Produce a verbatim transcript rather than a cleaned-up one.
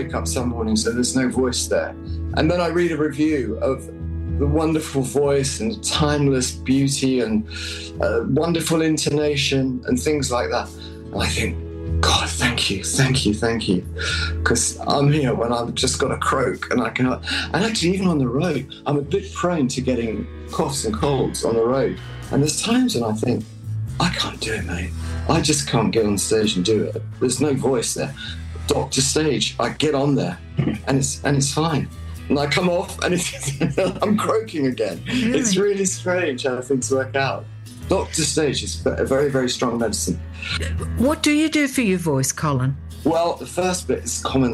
wake up some mornings and there's no voice there. And then I read a review of the wonderful voice and timeless beauty and uh, wonderful intonation and things like that. And I think, God, thank you, thank you, thank you. Because I'm here when I've just got a croak and I cannot. And actually, even on the road, I'm a bit prone to getting coughs and colds on the road. And there's times when I think, I can't do it, mate. I just can't get on stage and do it. There's no voice there. Doctor stage, I get on there and it's and it's fine. And I come off and it's, I'm croaking again. Really? It's really strange how things work out. Doctor stage is a very, very strong medicine. What do you do for your voice, Colin? Well, the first bit is common